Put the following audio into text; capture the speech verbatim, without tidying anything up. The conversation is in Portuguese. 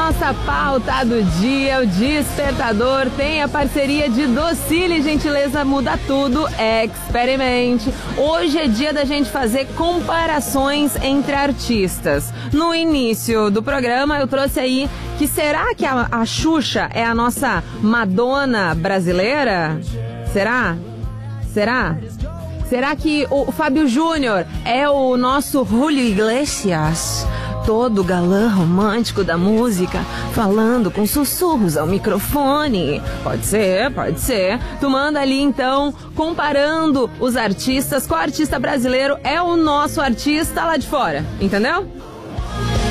nossa pauta do dia, o Despertador tem a parceria de Docile, gentileza muda tudo, experimente. Hoje é dia da gente fazer comparações entre artistas. No início do programa eu trouxe aí que será que a, a Xuxa é a nossa Madonna brasileira? Será? Será? Será que o Fábio Júnior é o nosso Julio Iglesias? Todo galã romântico da música, falando com sussurros ao microfone. Pode ser, pode ser. Tu manda ali então, comparando os artistas. Qual artista brasileiro é o nosso artista lá de fora? Entendeu?